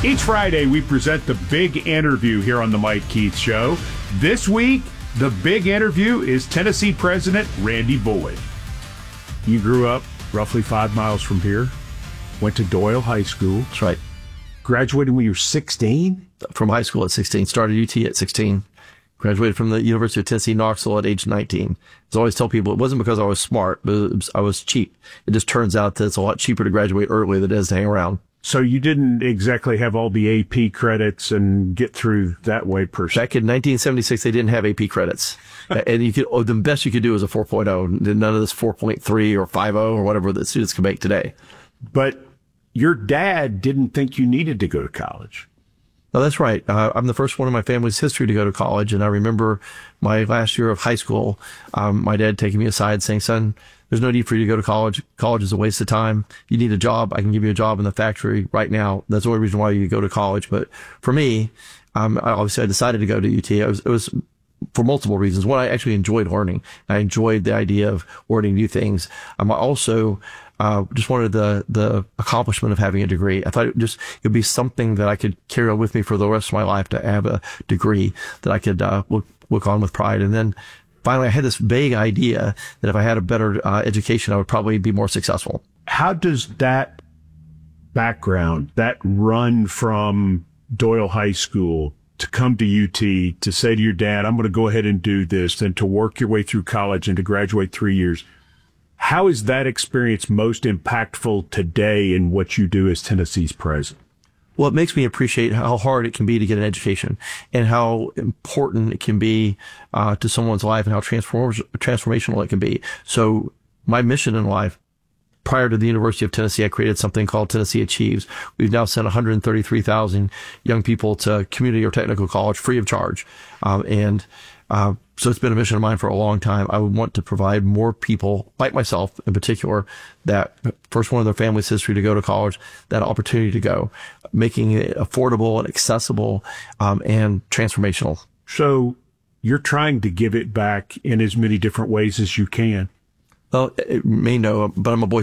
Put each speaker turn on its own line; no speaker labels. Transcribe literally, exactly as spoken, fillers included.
Each Friday, we present the big interview here on the Mike Keith Show. This week, the big interview is Tennessee President Randy Boyd. You grew up roughly five miles from here, went to Doyle High School.
That's right.
Graduated when you were sixteen?
From high school at sixteen. Started U T at sixteen. Graduated from the University of Tennessee, Knoxville at age nineteen. As I always tell people, it wasn't because I was smart, but it was, I was cheap. It just turns out that it's a lot cheaper to graduate early than it is to hang around.
So you didn't exactly have all the A P credits and get through that way per se.
Back in nineteen seventy-six, they didn't have A P credits. And you could, oh, the best you could do was a four point oh. None of this four point three or five point oh or whatever that students can make today.
But your dad didn't think you needed to go to college.
No, that's right. Uh, I'm the first one in my family's history to go to college. And I remember my last year of high school, um, my dad taking me aside saying, son, there's no need for you to go to college. College is a waste of time. You need a job. I can give you a job in the factory right now. That's the only reason why you go to college. But for me, um, I, obviously I decided to go to U T. It was, it was for multiple reasons. One, I actually enjoyed learning. I enjoyed the idea of learning new things. Um, I also uh, just wanted the the accomplishment of having a degree. I thought it just it would be something that I could carry on with me for the rest of my life, to have a degree that I could uh, look look on with pride. And then finally, I had this vague idea that if I had a better uh, education, I would probably be more successful.
How does that background, that run from Doyle High School to come to U T, to say to your dad, I'm going to go ahead and do this, and to work your way through college and to graduate three years, how is that experience most impactful today in what you do as Tennessee's president?
Well, it makes me appreciate how hard it can be to get an education and how important it can be uh, to someone's life, and how transform- transformational it can be. So my mission in life, prior to the University of Tennessee, I created something called Tennessee Achieves. We've now sent one hundred thirty-three thousand young people to community or technical college free of charge. Um, and uh, so it's been a mission of mine for a long time. I would want to provide more people, like myself in particular, that first one in their family's history to go to college, that opportunity to go, making it affordable and accessible um, and transformational.
So you're trying to give it back in as many different ways as you can.
Well, it may know, but I'm a Boy